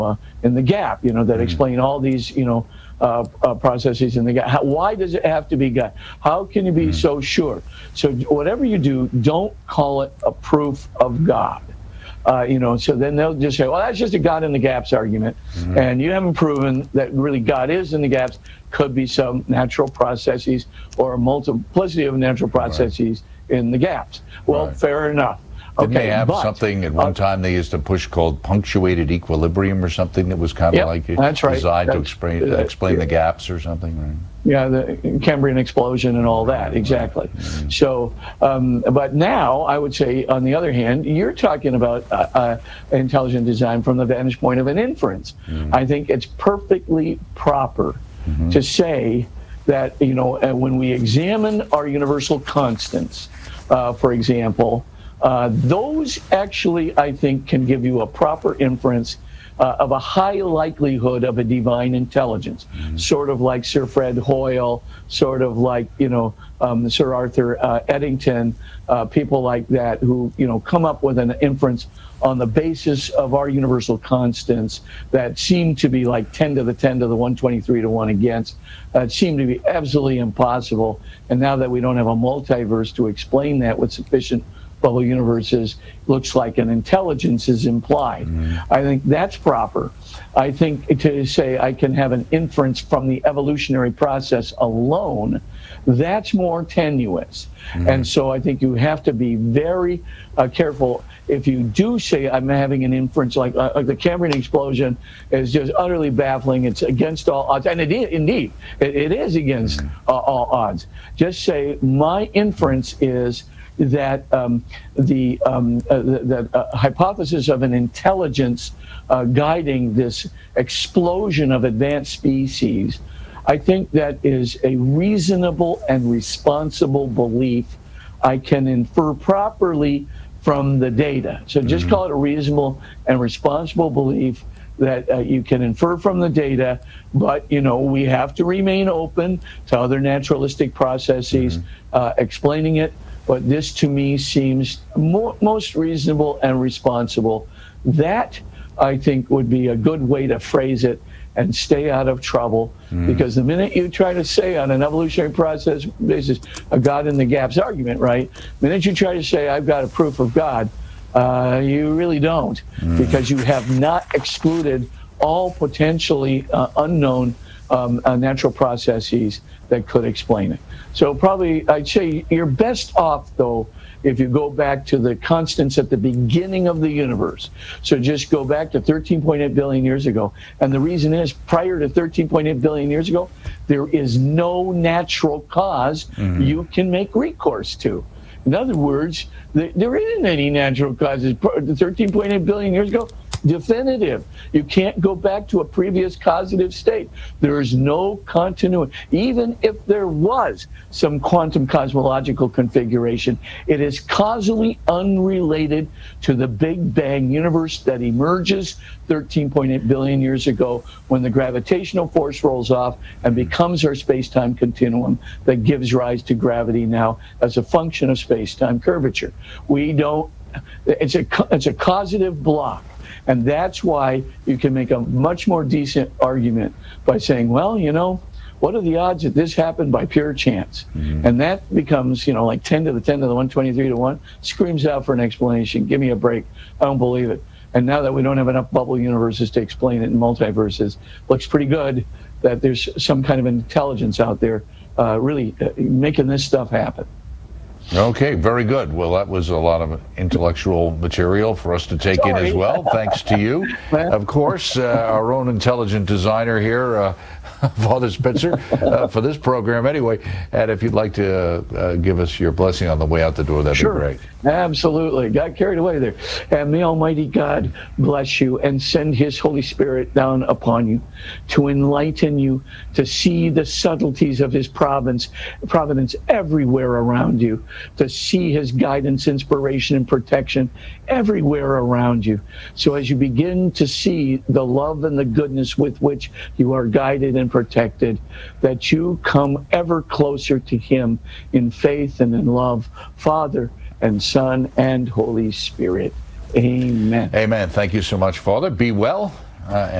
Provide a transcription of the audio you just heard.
in the gap, that explain all these, processes in the gap. Why does it have to be God? How can you be so sure? So whatever you do, don't call it a proof of God. So then they'll just say, well, that's just a God in the gaps argument. And you haven't proven that really God is in the gaps. Could be some natural processes or a multiplicity of natural processes in the gaps. Well, fair enough. Didn't they have something at one time they used to push called punctuated equilibrium or something that was kind of like designed to explain the gaps or something, right? Yeah, the Cambrian explosion and all that, exactly. So, but now I would say, on the other hand, you're talking about intelligent design from the vantage point of an inference. I think it's perfectly proper to say that, when we examine our universal constants, for example, those actually, I think, can give you a proper inference of a high likelihood of a divine intelligence, sort of like Sir Fred Hoyle, sort of like, Sir Arthur Eddington, people like that who, come up with an inference on the basis of our universal constants that seem to be like 10 to the 10 to the 123 to 1 against, seem to be absolutely impossible. And now that we don't have a multiverse to explain that with sufficient bubble universes, looks like an intelligence is implied. I think that's proper. I think to say I can have an inference from the evolutionary process alone, that's more tenuous. And so I think you have to be very careful. If you do say I'm having an inference like the Cambrian explosion is just utterly baffling, it's against all odds, and it is against all odds. Just say my inference is that the hypothesis of an intelligence guiding this explosion of advanced species, I think that is a reasonable and responsible belief I can infer properly from the data. So just call it a reasonable and responsible belief that you can infer from the data, but we have to remain open to other naturalistic processes explaining it. But this to me seems most reasonable and responsible. That, I think, would be a good way to phrase it and stay out of trouble. Because the minute you try to say on an evolutionary process basis, a God in the gaps argument, right? The minute you try to say, I've got a proof of God, you really don't. Because you have not excluded all potentially unknown natural processes that could explain it. So probably I'd say you're best off, though, if you go back to the constants at the beginning of the universe. So just go back to 13.8 billion years ago. And the reason is, prior to 13.8 billion years ago, there is no natural cause you can make recourse to. In other words, there isn't any natural causes. 13.8 billion years ago, definitive. You can't go back to a previous causative state. There is no continuity. Even if there was some quantum cosmological configuration, it is causally unrelated to the Big Bang universe that emerges 13.8 billion years ago when the gravitational force rolls off and becomes our space-time continuum that gives rise to gravity now as a function of space-time curvature. It's a causative block. And that's why you can make a much more decent argument by saying, well, what are the odds that this happened by pure chance? And that becomes, like 10 to the 10 to the 123 to 1, screams out for an explanation. Give me a break. I don't believe it. And now that we don't have enough bubble universes to explain it in multiverses, looks pretty good that there's some kind of intelligence out there really making this stuff happen. Okay, very good. Well, that was a lot of intellectual material for us to take in as well. Thanks to you. Of course, our own intelligent designer here, Father Spitzer, for this program anyway. And if you'd like to give us your blessing on the way out the door, that'd be great. Absolutely. Got carried away there. And may Almighty God bless you and send His Holy Spirit down upon you to enlighten you, to see the subtleties of His providence everywhere around you, to see His guidance, inspiration, and protection everywhere around you. So as you begin to see the love and the goodness with which you are guided and protected, that you come ever closer to Him in faith and in love, Father and Son and Holy Spirit. Amen. Amen. Thank you so much, Father. Be well. Uh,